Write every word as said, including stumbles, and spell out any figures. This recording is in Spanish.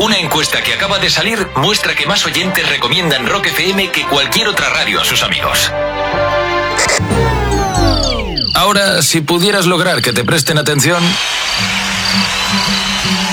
Una encuesta que acaba de salir muestra que más oyentes recomiendan Rock F M que cualquier otra radio a sus amigos. Ahora, si pudieras lograr que te presten atención...